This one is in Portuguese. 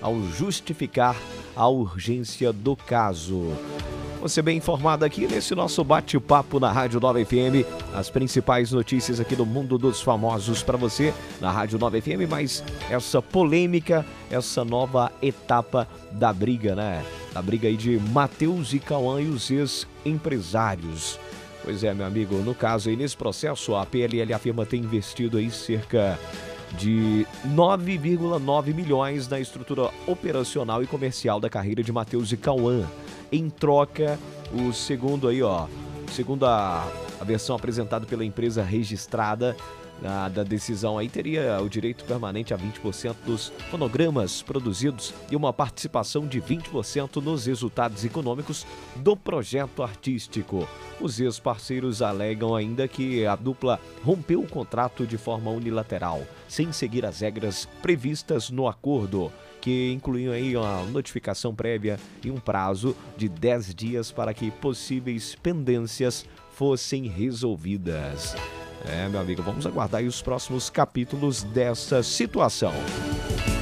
ao justificar a urgência do caso. Você bem informado aqui nesse nosso bate-papo na Rádio Nova FM, as principais notícias aqui do mundo dos famosos para você na Rádio Nova FM, mas essa polêmica, essa nova etapa da briga, né? Da briga aí de Matheus e Cauã e os ex-empresários. Pois é, meu amigo, no caso aí, nesse processo, a PLL afirma ter investido aí cerca de 9,9 milhões na estrutura operacional e comercial da carreira de Matheus e Cauã. Em troca, segundo a versão apresentada pela empresa registrada da decisão aí, teria o direito permanente a 20% dos fonogramas produzidos e uma participação de 20% nos resultados econômicos do projeto artístico. Os ex-parceiros alegam ainda que a dupla rompeu o contrato de forma unilateral, sem seguir as regras previstas no acordo, que incluíam aí uma notificação prévia e um prazo de 10 dias para que possíveis pendências fossem resolvidas. Meu amigo, vamos aguardar aí os próximos capítulos dessa situação.